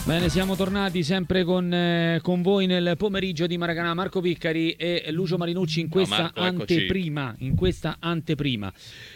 Bene, siamo tornati sempre con voi nel pomeriggio di Maracanã. Marco Piccari e Lucio Marinucci in questa anteprima.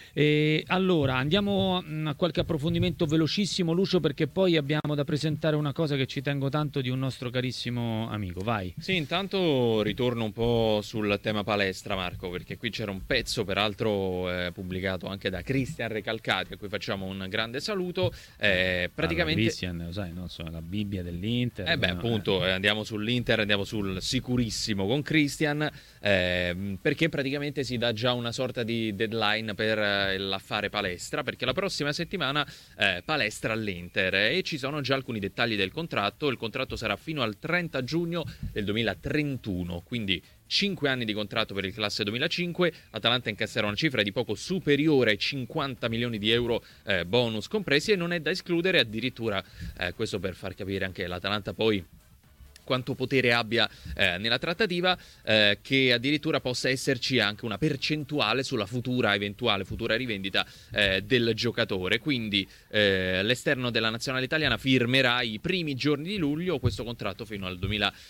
Allora, andiamo a qualche approfondimento velocissimo, Lucio, perché poi abbiamo da presentare una cosa che ci tengo tanto di un nostro carissimo amico. Vai. Sì, intanto ritorno un po' sul tema palestra, Marco, perché qui c'era un pezzo, peraltro pubblicato anche da Cristian Recalcati, a cui facciamo un grande saluto. Praticamente Cristian, lo sai, no? Sono la Bibbia dell'Inter. Appunto, andiamo sull'Inter, andiamo sul sicurissimo con Cristian, perché praticamente si dà già una sorta di deadline per l'affare palestra, perché la prossima settimana palestra all'Inter e ci sono già alcuni dettagli del contratto. Il contratto sarà fino al 30 giugno del 2031, quindi 5 anni di contratto per il classe 2005. Atalanta incasserà una cifra di poco superiore ai 50 milioni di euro, bonus compresi, e non è da escludere addirittura, questo per far capire anche l'Atalanta poi quanto potere abbia nella trattativa, che addirittura possa esserci anche una percentuale sulla eventuale futura rivendita del giocatore. Quindi l'esterno della nazionale italiana firmerà i primi giorni di luglio questo contratto fino al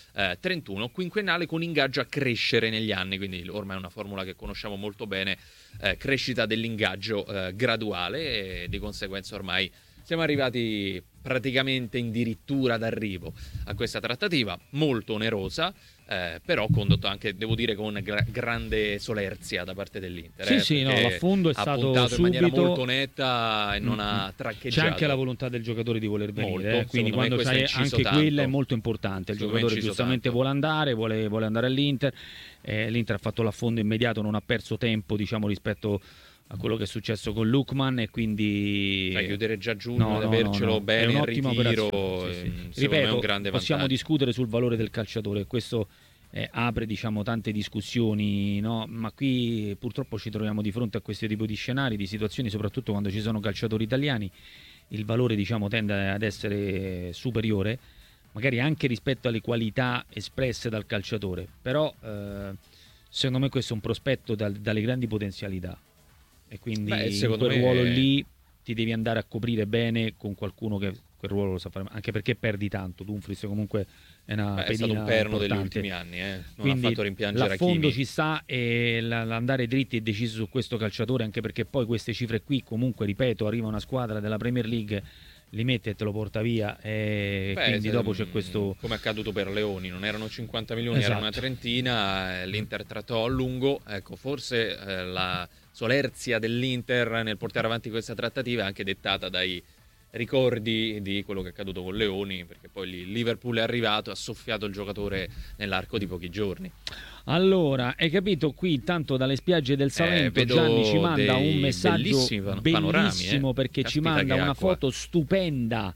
2031, quinquennale con ingaggio a crescere negli anni, quindi ormai è una formula che conosciamo molto bene, crescita dell'ingaggio graduale, e di conseguenza ormai siamo arrivati praticamente addirittura d'arrivo a questa trattativa molto onerosa, però condotto anche, devo dire, con grande solerzia da parte dell'Inter. Sì, no, l'affondo è stato puntato subito in maniera molto netta e non ha traccheggiato. C'è anche la volontà del giocatore di voler venire, molto, quindi quando c'hai anche tanto. quella è molto importante. Il giocatore giustamente tanto. vuole andare all'Inter. L'Inter ha fatto l'affondo immediato, non ha perso tempo, diciamo, rispetto a quello che è successo con Lukman, e quindi chiudere già giugno ed avercelo bene in ritiro, sì. Ripeto, è un grande possiamo vantaggio. discutere sul valore del calciatore, questo apre, diciamo, tante discussioni, no? Ma qui purtroppo ci troviamo di fronte a questo tipo di scenari, di situazioni, soprattutto quando ci sono calciatori italiani. Il valore, diciamo, tende ad essere superiore, magari anche rispetto alle qualità espresse dal calciatore, però secondo me questo è un prospetto dalle grandi potenzialità, e quindi in quel ruolo lì ti devi andare a coprire bene con qualcuno che quel ruolo lo sa fare, anche perché perdi tanto. Dumfries comunque è una pedina, è stato un perno importante degli ultimi anni, non quindi ha fatto rimpiangere l'affondo Hakimi. ci sta, e l'andare dritti e deciso su questo calciatore, anche perché poi queste cifre qui comunque, ripeto, arriva una squadra della Premier League, li mette e te lo porta via, e quindi dopo c'è questo, come è accaduto per Leoni, non erano 50 milioni, esatto, era una trentina, l'Inter trattò a lungo. Ecco, forse la solerzia dell'Inter nel portare avanti questa trattativa è anche dettata dai ricordi di quello che è accaduto con Leoni, perché poi il Liverpool è arrivato e ha soffiato il giocatore nell'arco di pochi giorni. Allora, hai capito, qui intanto dalle spiagge del Salento Gianni ci manda un messaggio bellissimo, perché ci manda una foto stupenda.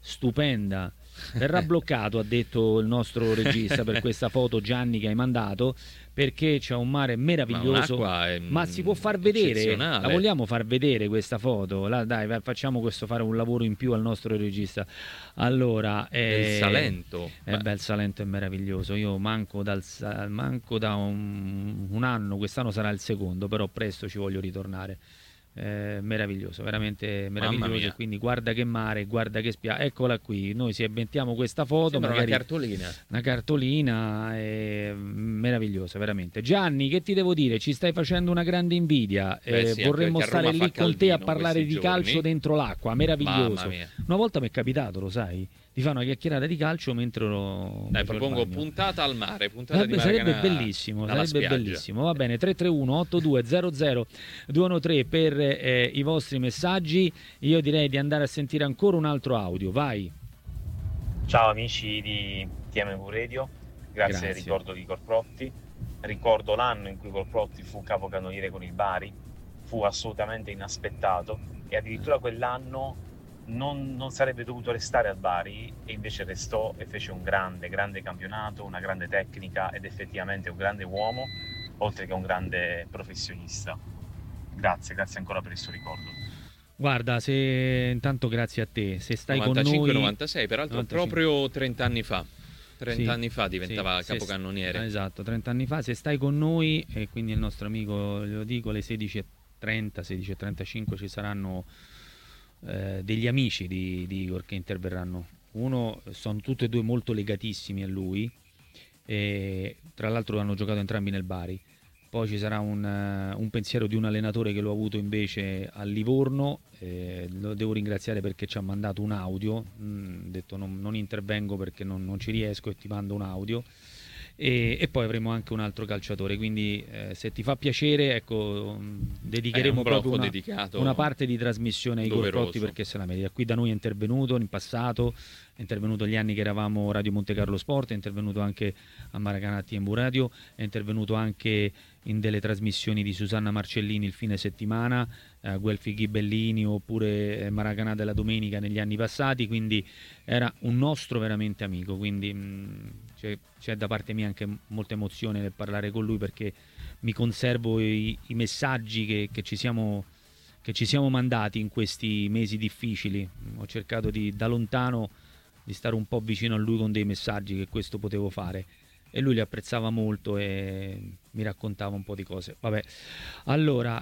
Verrà bloccato, ha detto il nostro regista, per questa foto, Gianni, che hai mandato, perché c'è un mare meraviglioso, ma si può far vedere, la vogliamo far vedere questa foto? Dai, facciamo questo, fare un lavoro in più al nostro regista. Allora, il Salento, il Salento è meraviglioso. Io manco da un anno, quest'anno sarà il secondo, però presto ci voglio ritornare. Meraviglioso, veramente meraviglioso. Quindi guarda che mare, guarda che spiaggia. Eccola qui, noi si inventiamo questa foto, sembra magari una cartolina, meravigliosa, veramente. Gianni, che ti devo dire, ci stai facendo una grande invidia. Sì, vorremmo stare lì con te a parlare di calcio dentro l'acqua, meraviglioso. Una volta mi è capitato, lo sai, di fare una chiacchierata di calcio mentre propongo puntata al mare, puntata di sarebbe bellissimo, bellissimo. Va bene, 331-8200-213 per i vostri messaggi. Io direi di andare a sentire ancora un altro audio, vai. Ciao amici di TMV Radio, grazie. Ricordo di Corprotti, ricordo l'anno in cui Corprotti fu capocannoniere con il Bari, fu assolutamente inaspettato, e addirittura quell'anno non sarebbe dovuto restare al Bari, e invece restò e fece un grande campionato, una grande tecnica, ed effettivamente un grande uomo, oltre che un grande professionista. Grazie ancora per il suo ricordo. Guarda, intanto grazie a te, se stai con noi 95-96, peraltro 95. Proprio 30 anni fa. 30 anni fa diventava capocannoniere. Esatto, 30 anni fa. Se stai con noi, e quindi il nostro amico, glielo dico, alle 16:30, 16:35 ci saranno degli amici di Igor che interverranno Uno, sono tutti e due molto legatissimi a lui, e tra l'altro hanno giocato entrambi nel Bari. Poi ci sarà un pensiero di un allenatore che l'ho avuto invece a Livorno, lo devo ringraziare perché ci ha mandato un audio, ha detto non intervengo perché non ci riesco e ti mando un audio. E poi avremo anche un altro calciatore, quindi se ti fa piacere, ecco, dedicheremo proprio una parte di trasmissione ai Corprotti, perché se la merita. Qui da noi è intervenuto in passato, è intervenuto gli anni che eravamo Radio Monte Carlo Sport, è intervenuto anche a Maracanã TMV Radio, è intervenuto anche in delle trasmissioni di Susanna Marcellini il fine settimana, Guelfi Ghibellini oppure Maracanã della domenica negli anni passati, quindi era un nostro veramente amico, quindi c'è da parte mia anche molta emozione nel parlare con lui, perché mi conservo i messaggi che ci siamo mandati in questi mesi difficili. Ho cercato da lontano di stare un po' vicino a lui con dei messaggi, che questo potevo fare, e lui li apprezzava molto e mi raccontava un po' di cose. Vabbè, allora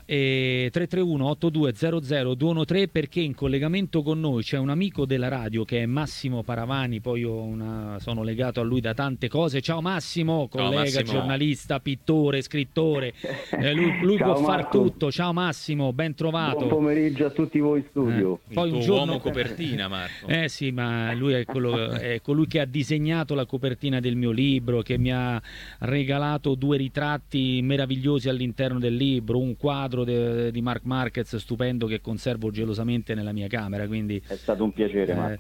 331 8200 213, perché in collegamento con noi c'è un amico della radio che è Massimo Paravani. Poi io sono legato a lui da tante cose. Ciao Massimo, collega, Massimo, giornalista, pittore, scrittore, lui può far tutto. Ciao Massimo, ben trovato. Buon pomeriggio a tutti voi in studio. Poi un giorno uomo copertina, Marco. Sì, ma lui è colui che ha disegnato la copertina del mio libro, che mi ha regalato 2 ritratti meravigliosi all'interno del libro, un quadro di Marc Marquez stupendo che conservo gelosamente nella mia camera, quindi è stato un piacere.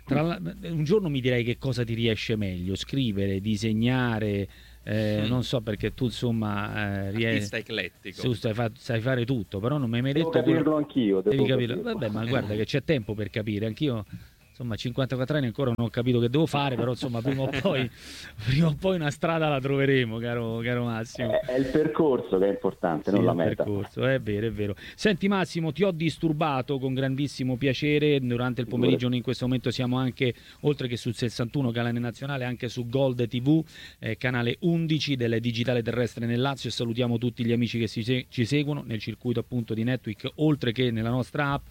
Un giorno mi direi che cosa ti riesce meglio, scrivere, disegnare, non so, perché tu insomma artista eclettico, sai fare tutto, però non mi hai mai detto. Devo capirlo anch'io. Devi capirlo. Vabbè, ma guarda che c'è tempo per capire, anch'io. Insomma, 54 anni ancora non ho capito che devo fare, però insomma prima o poi una strada la troveremo, caro Massimo. È il percorso che è importante, sì, non la meta. Il percorso, è vero, è vero. Senti Massimo, ti ho disturbato con grandissimo piacere durante il pomeriggio. Noi in questo momento siamo anche, oltre che sul 61 canale nazionale, anche su Gold TV, canale 11 del digitale terrestre nel Lazio, e salutiamo tutti gli amici che ci seguono nel circuito appunto di Netwick, oltre che nella nostra app.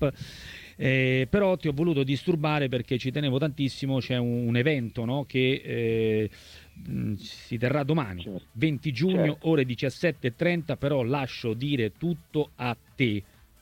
Però ti ho voluto disturbare perché ci tenevo tantissimo. C'è un evento, no, che si terrà domani, certo, 20 giugno, certo, ore 17:30, però lascio dire tutto a te.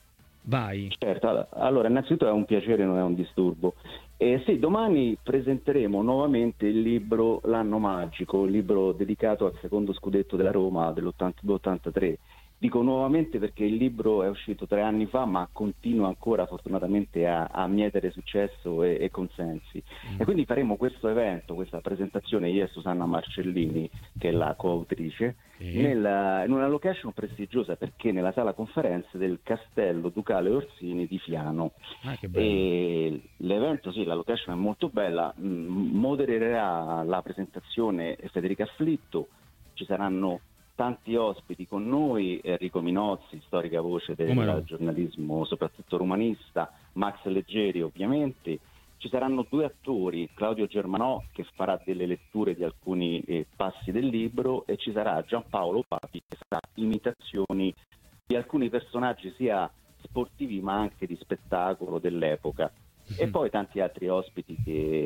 Vai. Certo, allora innanzitutto è un piacere, non è un disturbo. Sì, domani presenteremo nuovamente il libro L'anno magico, il libro dedicato al secondo scudetto della Roma dell'82-83. Dico nuovamente perché il libro è uscito 3 anni fa, ma continua ancora fortunatamente a mietere successo e consensi. E quindi faremo questo evento, questa presentazione, io e Susanna Marcellini, che è la coautrice, in una location prestigiosa, perché nella sala conferenze del Castello Ducale Orsini di Fiano. Che bello. E l'evento, sì, la location è molto bella, modererà la presentazione Federica Afflitto, ci saranno tanti ospiti con noi, Enrico Minozzi, storica voce del giornalismo soprattutto romanista, Max Leggeri ovviamente, ci saranno 2 attori, Claudio Germanò che farà delle letture di alcuni passi del libro, e ci sarà Giampaolo Papi che farà imitazioni di alcuni personaggi sia sportivi ma anche di spettacolo dell'epoca. E poi tanti altri ospiti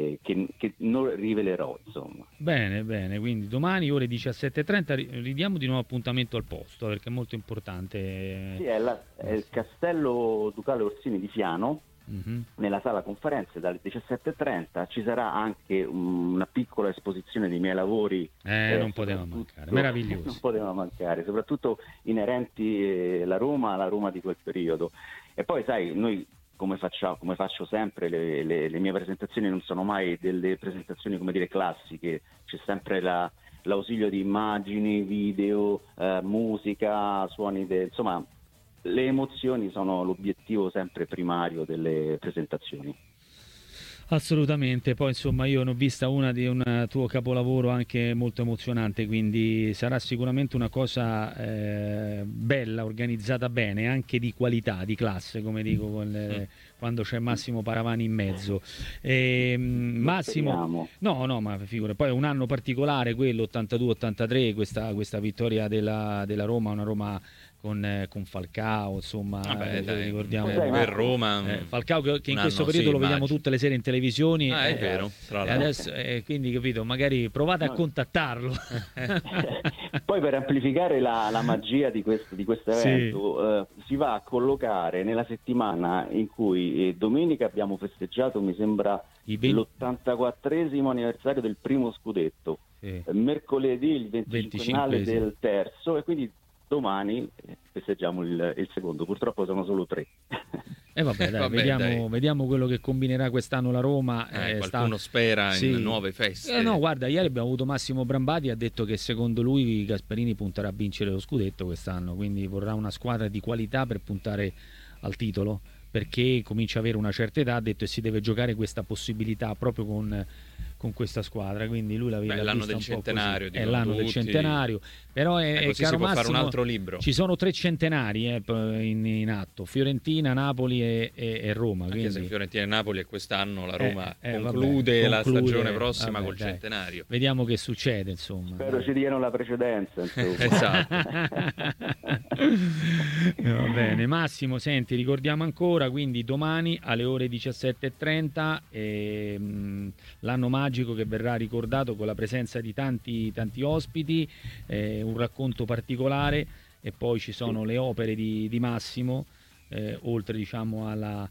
che non rivelerò, insomma. Bene, quindi domani ore 17:30 ridiamo di nuovo appuntamento al posto, perché è molto importante. Sì, è il Castello Ducale Orsini di Fiano, nella sala conferenze dalle 17:30. Ci sarà anche una piccola esposizione dei miei lavori. Non poteva mancare, meraviglioso. Non poteva mancare, soprattutto inerenti alla Roma di quel periodo. E poi sai, noi come faccio sempre, le mie presentazioni non sono mai delle presentazioni, come dire, classiche, c'è sempre l'ausilio di immagini, video, musica, suoni, insomma le emozioni sono l'obiettivo sempre primario delle presentazioni. Assolutamente, poi insomma io ne ho vista una di un tuo capolavoro anche molto emozionante, quindi sarà sicuramente una cosa bella, organizzata bene, anche di qualità, di classe, come dico quando c'è Massimo Paravani in mezzo. Massimo, no, ma figura, poi è un anno particolare quello 82-83, questa vittoria della Roma, una Roma con Falcao, insomma. Vabbè, dai, ricordiamo per Roma Falcao che in questo anno, periodo sì, lo vediamo immagino. tutte le sere in televisioni. È vero, tra E l'altro. adesso, quindi capito, magari provate a contattarlo. Poi per amplificare la magia di questo evento si va a collocare nella settimana in cui domenica abbiamo festeggiato, mi sembra, l'84esimo anniversario del primo scudetto, mercoledì il 25enne del terzo, e quindi domani festeggiamo il secondo. Purtroppo sono solo 3. E vabbè, vediamo quello che combinerà quest'anno la Roma. Qualcuno spera in nuove feste. No, guarda, ieri abbiamo avuto Massimo Brambati, ha detto che secondo lui Gasperini punterà a vincere lo scudetto quest'anno, quindi vorrà una squadra di qualità per puntare al titolo, perché comincia a avere una certa età, ha detto, e si deve giocare questa possibilità proprio con questa squadra, quindi lui la vede. È l'anno del centenario, è l'anno del centenario, però così caro si può Massimo, fare un altro libro. Ci sono 3 centenari in atto: Fiorentina, Napoli e Roma. Anche quindi se Fiorentina e Napoli, e quest'anno la Roma conclude la stagione prossima col centenario. Vediamo che succede, insomma. Spero ci diano la precedenza, esatto. Va bene, Massimo, senti, ricordiamo ancora, quindi domani alle ore 17:30 l'anno magico che verrà ricordato con la presenza di tanti ospiti, un racconto particolare, e poi ci sono le opere di Massimo, oltre diciamo alla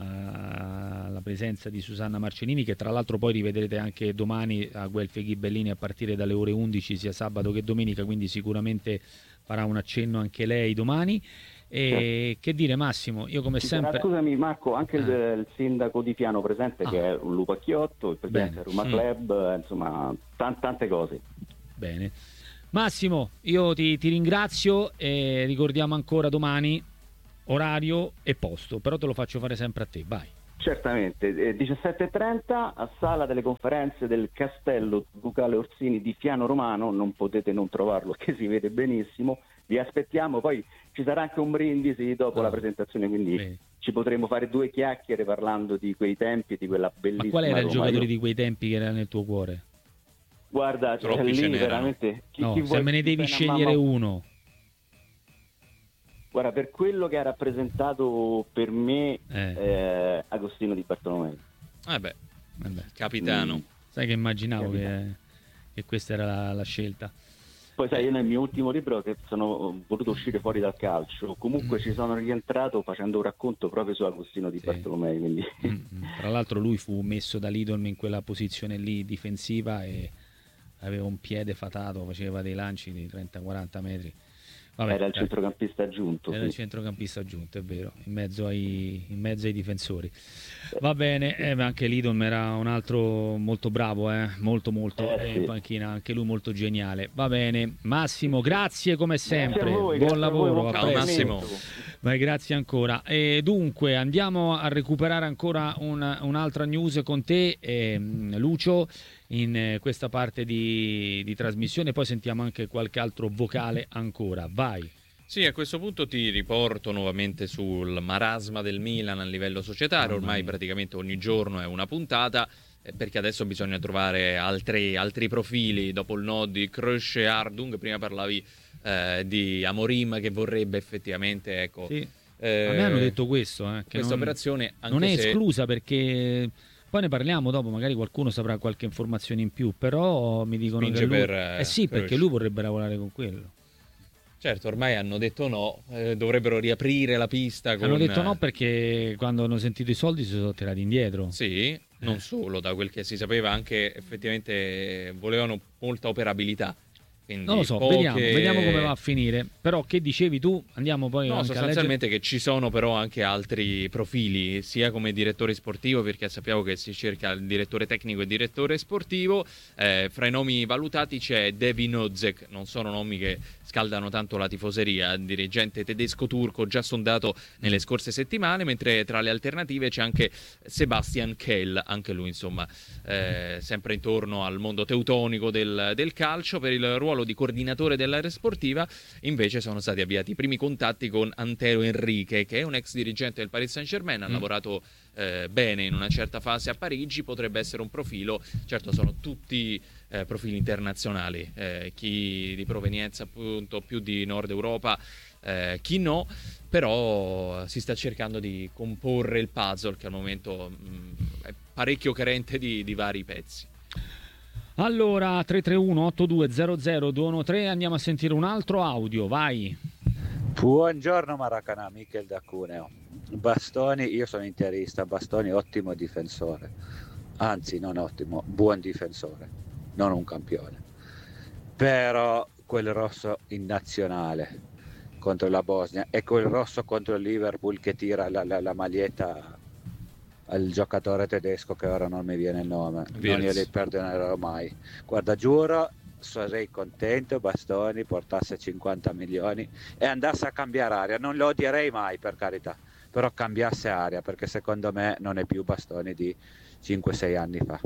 presenza di Susanna Marcellini, che tra l'altro poi rivedrete anche domani a Guelfi e Ghibellini a partire dalle ore 11 sia sabato che domenica, quindi sicuramente farà un accenno anche lei domani. E che dire, Massimo, io come sempre... Scusami Marco, anche il sindaco di Fiano presente, che è un Lupacchiotto, il presidente del Roma Club, insomma tante cose. Bene, Massimo, io ti ringrazio, e ricordiamo ancora domani orario e posto, però te lo faccio fare sempre a te, vai. Certamente, 17:30 a Sala delle Conferenze del Castello Ducale Orsini di Fiano Romano, non potete non trovarlo, che si vede benissimo. Vi aspettiamo, poi ci sarà anche un brindisi dopo la presentazione, quindi ci potremo fare 2 chiacchiere parlando di quei tempi e di quella bellissima Ma qual era il Roma. giocatore di quei tempi che era nel tuo cuore? Guarda, troppi lì veramente se me ne devi scegliere uno. Guarda, per quello che ha rappresentato per me Agostino Di Bartolomei. Vabbè. Capitano. Sai che immaginavo che questa era la scelta. Poi sai, io nel mio ultimo libro, che sono voluto uscire fuori dal calcio, comunque ci sono rientrato facendo un racconto proprio su Agostino Di Bartolomei. Quindi. Tra l'altro lui fu messo da Lidl in quella posizione lì difensiva e aveva un piede fatato, faceva dei lanci di 30-40 metri. Vabbè, era il centrocampista aggiunto. Era il centrocampista aggiunto, è vero, in mezzo ai difensori. Va bene, anche Lidl era un altro molto bravo, molto, in panchina, anche lui molto geniale. Va bene, Massimo, grazie come sempre, buon lavoro. Ciao Massimo. Vai, grazie ancora. E dunque andiamo a recuperare ancora un'altra news con te, Lucio, in questa parte di trasmissione, poi sentiamo anche qualche altro vocale ancora. Vai. Sì, a questo punto ti riporto nuovamente sul marasma del Milan a livello societario. Ormai praticamente ogni giorno è una puntata, perché adesso bisogna trovare altri profili dopo il no di Kroos e Ardung. Prima parlavi di Amorim che vorrebbe effettivamente, ecco, sì. A me hanno detto questo, che questa operazione anche non è esclusa, perché poi ne parliamo dopo, magari qualcuno saprà qualche informazione in più, però mi dicono che lui... perché lui vorrebbe lavorare con quello. Certo, ormai hanno detto no, dovrebbero riaprire la pista. Hanno detto no perché quando hanno sentito i soldi si sono tirati indietro. Sì, non solo, da quel che si sapeva anche effettivamente volevano molta operabilità. Quindi non lo so, vediamo come va a finire. Però che dicevi tu? Andiamo poi anche sostanzialmente che ci sono però anche altri profili, sia come direttore sportivo, perché sappiamo che si cerca il direttore tecnico e il direttore sportivo. Fra i nomi valutati c'è Devin Ozek, non sono nomi che scaldano tanto la tifoseria, dirigente tedesco-turco già sondato nelle scorse settimane, mentre tra le alternative c'è anche Sebastian Kehl, anche lui insomma sempre intorno al mondo teutonico del calcio. Per il ruolo di coordinatore dell'area sportiva invece sono stati avviati i primi contatti con Antero Henrique, che è un ex dirigente del Paris Saint-Germain, ha lavorato bene in una certa fase a Parigi, potrebbe essere un profilo, certo sono tutti profili internazionali, chi di provenienza appunto più di Nord Europa chi no, però si sta cercando di comporre il puzzle che al momento è parecchio carente di vari pezzi. Allora 331-8200-213, andiamo a sentire un altro audio, vai. Buongiorno Maracanã, Michel da Cuneo. Bastoni, io sono interista, Bastoni ottimo difensore, anzi non ottimo, buon difensore, non un campione, però quel rosso in nazionale contro la Bosnia e quel rosso contro il Liverpool che tira la maglietta al giocatore tedesco che ora non mi viene il nome, non glieli perdonerò mai. Guarda, giuro, sarei contento Bastoni portasse 50 milioni e andasse a cambiare aria, non lo odierei mai per carità, però cambiasse aria, perché secondo me non è più Bastoni di 5-6 anni fa.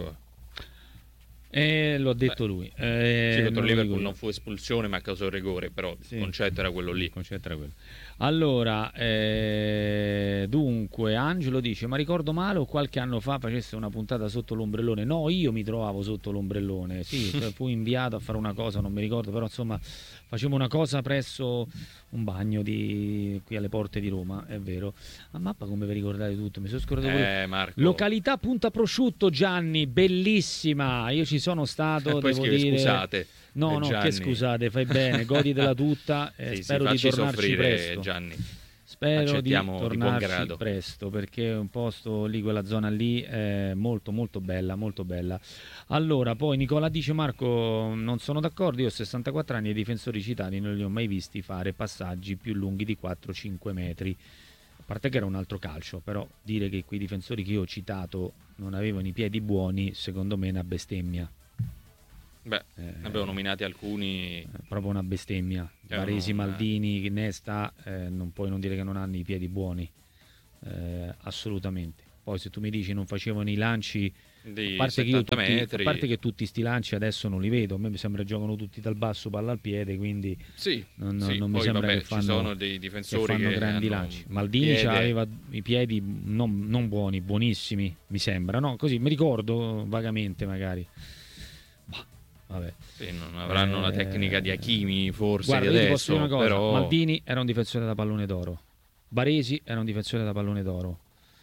Lo ha detto lui. Sì, contro il Liverpool non fu espulsione ma causò il rigore, però il concetto era quello lì. Allora, dunque, Angelo dice: ma ricordo male o qualche anno fa facesse una puntata sotto l'ombrellone? No, io mi trovavo sotto l'ombrellone, sì, fui inviato a fare una cosa, non mi ricordo, però insomma facevo una cosa presso un bagno qui alle porte di Roma, è vero. A mappa come vi ricordate tutto, mi sono scordato Marco. Località Punta Prosciutto, Gianni, bellissima, io ci sono stato, poi devo dire. Scusate. No, Gianni. che scusate, fai bene, goditela tutta, sì, spero di tornarci soffrire, presto. Gianni. Spero Accettiamo di tornarci presto, perché è un posto lì, quella zona lì è molto molto bella, molto bella. Allora, poi Nicola dice: Marco, non sono d'accordo, io ho 64 anni e i difensori citati non li ho mai visti fare passaggi più lunghi di 4-5 metri. A parte che era un altro calcio, però dire che quei difensori che io ho citato non avevano i piedi buoni, secondo me è una bestemmia. Beh, ne avevo nominati alcuni. Proprio una bestemmia. Baresi, Maldini, Nesta, non puoi non dire che non hanno i piedi buoni, assolutamente. Poi se tu mi dici non facevano i lanci, di a parte 70 metri. A parte che tutti sti lanci adesso non li vedo, a me mi sembra giocano tutti dal basso, palla al piede, quindi non mi sembra che fanno, ci sono dei difensori che grandi lanci. Maldini aveva i piedi non buoni, buonissimi, mi sembra, no? Così mi ricordo vagamente magari. Vabbè. Sì, non avranno la tecnica di Hakimi forse. Guarda, di io adesso, ti posso dire una cosa, però... Maldini era un difensore da pallone d'oro, Baresi era un difensore da pallone d'oro,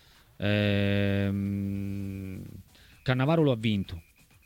Cannavaro lo ha vinto,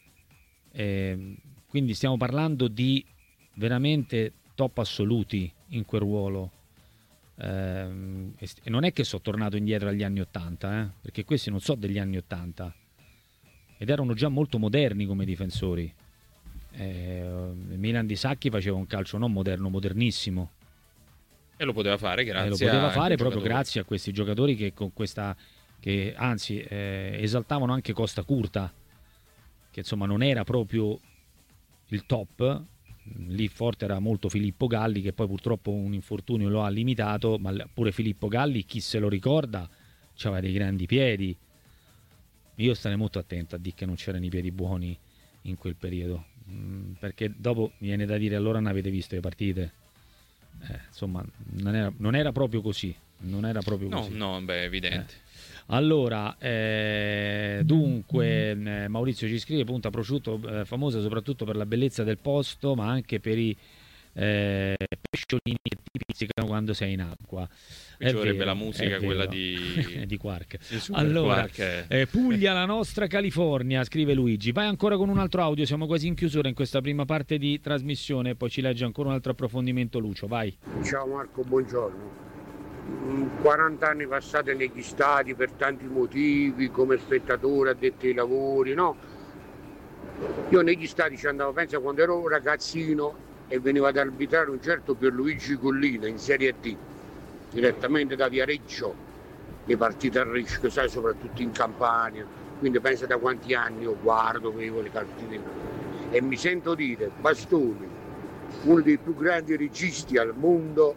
quindi stiamo parlando di veramente top assoluti in quel ruolo, e non è che sono tornato indietro agli anni 80, perché questi non so degli anni 80 ed erano già molto moderni come difensori. Milan di Sacchi faceva un calcio non moderno, modernissimo, e lo poteva fare grazie lo poteva fare proprio giocatori. Grazie a questi giocatori che con questa che anzi esaltavano anche Costa Curta, che insomma non era proprio il top. Lì forte era molto Filippo Galli, che poi purtroppo un infortunio lo ha limitato, ma pure Filippo Galli, chi se lo ricorda, aveva dei grandi piedi. Io starei molto attento a dire che non c'erano i piedi buoni in quel periodo, perché dopo viene da dire: allora non avete visto le partite? Insomma non era proprio così, così. No, beh, evidente. Allora, dunque, Maurizio ci scrive: Punta Prosciutto famosa soprattutto per la bellezza del posto, ma anche per i pesciolini che ti pizzicano quando sei in acqua. Qui ci vorrebbe la musica, quella di Quark. Allora, Puglia, la nostra California, scrive Luigi. Vai ancora con un altro audio, siamo quasi in chiusura in questa prima parte di trasmissione, poi ci legge ancora un altro approfondimento Lucio, vai. Ciao Marco, buongiorno. 40 anni passati negli stadi per tanti motivi, come spettatore, addetti ai lavori, no? Io negli stadi ci andavo, pensa, quando ero ragazzino e veniva ad arbitrare un certo Pierluigi Collina in Serie D, direttamente da Viareggio, le partite a rischio, sai, soprattutto in Campania. Quindi pensa da quanti anni io guardo, vedo le partite e mi sento dire: Bastoni, uno dei più grandi registi al mondo.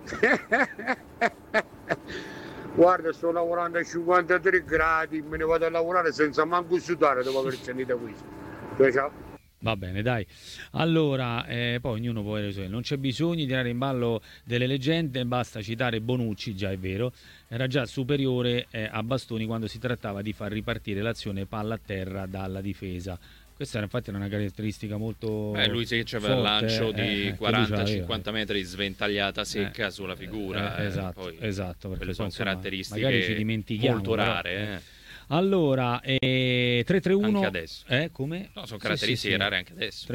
Guarda, sto lavorando a 53 gradi, me ne vado a lavorare senza manco sudare dopo aver sentito questo. Ciao. Va bene, dai. Allora, poi ognuno può avere le sue. Non c'è bisogno di tirare in ballo delle leggende, basta citare Bonucci, già è vero, era già superiore a Bastoni quando si trattava di far ripartire l'azione palla a terra dalla difesa. Questa infatti era una caratteristica molto lui sì, c'aveva il lancio di 40-50 metri sventagliata secca sulla figura. Esatto, perché quelle sono caratteristiche magari ci dimentichiamo, molto rare. Allora, 331 anche adesso. Come? No, sono caratteristiche rare anche adesso.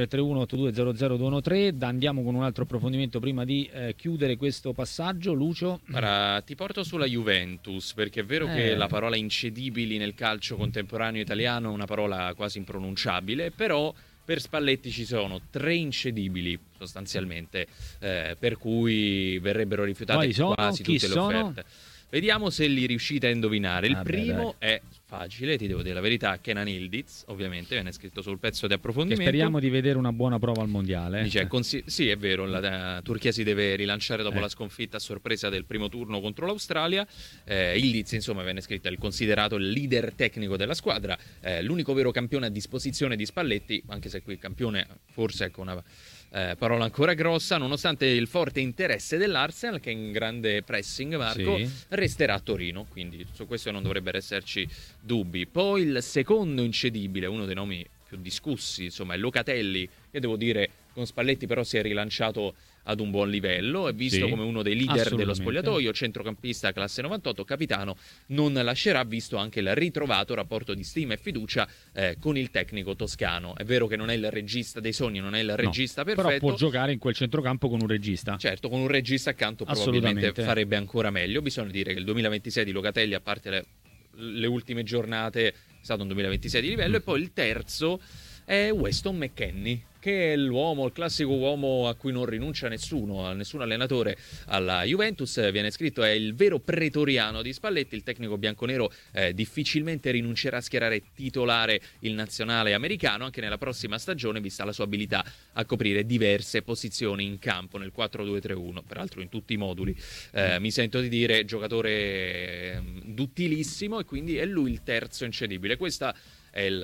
331-8200-213. Andiamo con un altro approfondimento prima di chiudere questo passaggio. Lucio? Ora, ti porto sulla Juventus, perché è vero che la parola incedibili nel calcio contemporaneo italiano è una parola quasi impronunciabile, però per Spalletti ci sono 3 incedibili sostanzialmente, per cui verrebbero rifiutate quasi tutte le offerte. Vediamo se li riuscite a indovinare. Il primo è facile, ti devo dire la verità, Kenan Yildiz, ovviamente viene scritto sul pezzo di approfondimento. Che speriamo di vedere una buona prova al mondiale. Dice, sì, è vero, la Turchia si deve rilanciare dopo la sconfitta a sorpresa del primo turno contro l'Australia. Yildiz, insomma, viene scritto, è considerato il leader tecnico della squadra, l'unico vero campione a disposizione di Spalletti, anche se qui campione forse ecco una parola ancora grossa, nonostante il forte interesse dell'Arsenal, che è in grande pressing, Marco, resterà a Torino, quindi su questo non dovrebbero esserci dubbi. Poi il secondo incedibile, uno dei nomi più discussi, insomma, è Locatelli, che devo dire con Spalletti però si è rilanciato ad un buon livello, è visto come uno dei leader dello spogliatoio, centrocampista classe 98, capitano, non lascerà, visto anche il ritrovato rapporto di stima e fiducia con il tecnico toscano. È vero che non è il regista dei sogni, non è il regista perfetto, però può giocare in quel centrocampo con un regista. Certo, con un regista accanto probabilmente farebbe ancora meglio. Bisogna dire che il 2026 di Locatelli, a parte le ultime giornate, è stato un 2026 di livello. E poi il terzo è Weston McKennie, che è il classico uomo a cui non rinuncia nessun allenatore alla Juventus. Viene scritto, è il vero pretoriano di Spalletti, il tecnico bianconero difficilmente rinuncerà a schierare titolare il nazionale americano anche nella prossima stagione, vista la sua abilità a coprire diverse posizioni in campo nel 4-2-3-1, peraltro in tutti i moduli. Mi sento di dire giocatore duttilissimo, e quindi è lui il terzo incedibile. Questa è il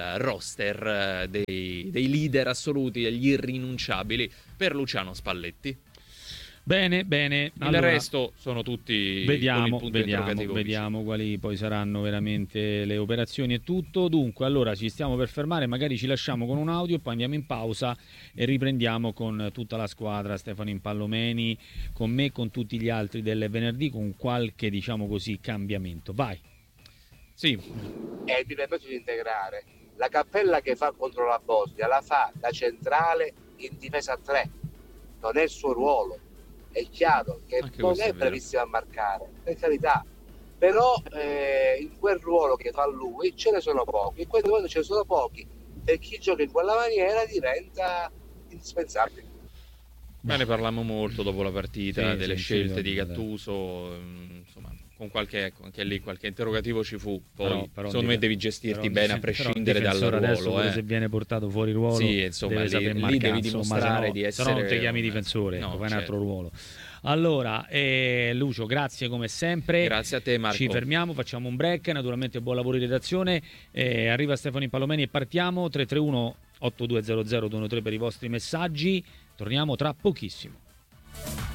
roster dei leader assoluti, degli irrinunciabili per Luciano Spalletti. Bene. Il resto sono tutti vediamo quali poi saranno veramente le operazioni e tutto. Dunque, allora ci stiamo per fermare, magari ci lasciamo con un audio, poi andiamo in pausa e riprendiamo con tutta la squadra, Stefano Impallomeni, con me, con tutti gli altri del venerdì, con qualche, diciamo così, cambiamento. Vai. Sì. E mi permetto di integrare la cappella che fa contro la Bosnia, la fa da centrale in difesa a 3, non è il suo ruolo, è chiaro che anche non è bravissimo a marcare, per carità, però in quel ruolo che fa lui ce ne sono pochi, e quando ce ne sono pochi, per chi gioca in quella maniera diventa indispensabile. Ne parlammo molto dopo la partita, delle scelte di Gattuso, insomma, con qualche interrogativo ci fu. Poi però secondo me devi gestirti bene a prescindere dal ruolo. Se viene portato fuori ruolo, insomma, lì devi dimostrare di essere. Se no non ti chiami difensore, fai un altro ruolo. Allora, Lucio, grazie come sempre. Grazie a te, Marco. Ci fermiamo, facciamo un break. Naturalmente buon lavoro in redazione. Arriva Stefano Impallomeni e partiamo. 331 8200 213 per i vostri messaggi. Torniamo tra pochissimo.